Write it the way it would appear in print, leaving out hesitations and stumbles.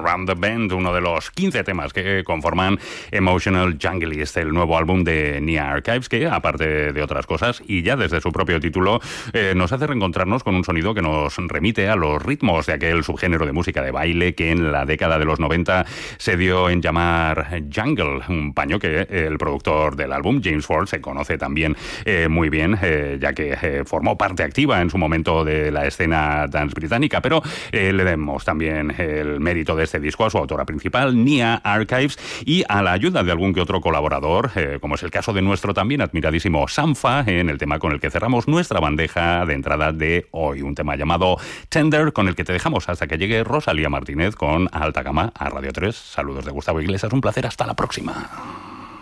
Around the Bend, uno de los 15 temas que conforman Emotional Junglist, el nuevo álbum de Nia Archives, que aparte de otras cosas, y ya desde su propio título, nos hace reencontrarnos con un sonido que nos remite a los ritmos de aquel subgénero de música de baile que en la década de los 90 se dio en llamar jungle, un paño que el productor del álbum, James Ford, se conoce también muy bien, ya que formó parte activa en su momento de la escena dance británica, pero le demos también el mérito de este disco a su autora principal, Nia Archives, y a la ayuda de algún que otro colaborador, como es el caso de nuestro también admiradísimo Sampha, en el tema con el que cerramos nuestra bandeja de entrada de hoy, un tema llamado Tender, con el que te dejamos hasta que llegue Rosalía Martínez con Alta Gama a Radio 3. Saludos de Gustavo Iglesias, un placer, hasta la próxima.